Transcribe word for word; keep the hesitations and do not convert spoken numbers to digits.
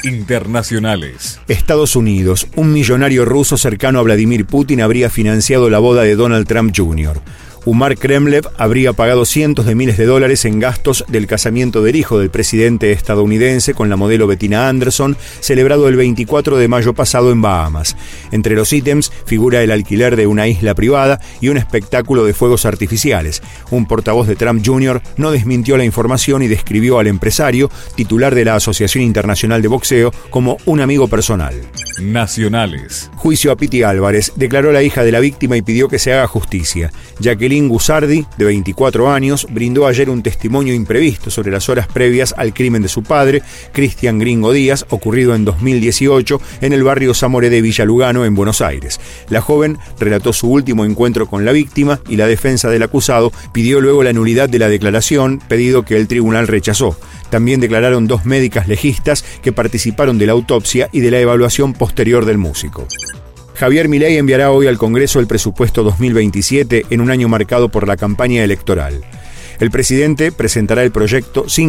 Internacionales. Estados Unidos. Un millonario ruso cercano a Vladimir Putin habría financiado la boda de Donald Trump junior Umar Kremlev habría pagado cientos de miles de dólares en gastos del casamiento del hijo del presidente estadounidense con la modelo Bettina Anderson, celebrado el veinticuatro de mayo pasado en Bahamas. Entre los ítems figura el alquiler de una isla privada y un espectáculo de fuegos artificiales. Un portavoz de Trump junior no desmintió la información y describió al empresario, titular de la Asociación Internacional de Boxeo, como un amigo personal. Nacionales. Juicio a Piti Álvarez. Declaró la hija de la víctima y pidió que se haga justicia. Jacqueline Gusardi, de veinticuatro años, brindó ayer un testimonio imprevisto sobre las horas previas al crimen de su padre, Cristian Gringo Díaz, ocurrido en dos mil dieciocho en el barrio Zamoré de Villa Lugano, en Buenos Aires. La joven relató su último encuentro con la víctima y la defensa del acusado pidió luego la nulidad de la declaración, pedido que el tribunal rechazó. También declararon dos médicas legistas que participaron de la autopsia y de la evaluación posterior del músico. Javier Milei enviará hoy al Congreso el presupuesto dos mil veintisiete en un año marcado por la campaña electoral. El presidente presentará el proyecto sin